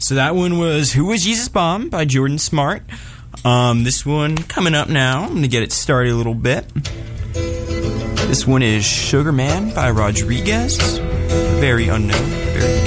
So that one was Who Was Jesus Bomb by Jordan Smart. This one coming up now. I'm going to get it started a little bit. This one is Sugar Man by Rodriguez. Very unknown, very